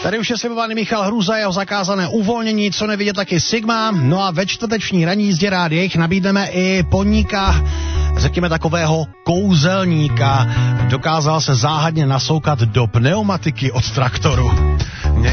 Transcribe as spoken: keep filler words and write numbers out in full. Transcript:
Tady už je slibovaný Michal Hruza, jeho zakázané uvolnění, co nevidět taky Sigma. No a ve čtvrteční ranní jízdě Rádiích nabídneme i podnika, řekněme takového kouzelníka. Dokázal se záhadně nasoukat do pneumatiky od traktoru.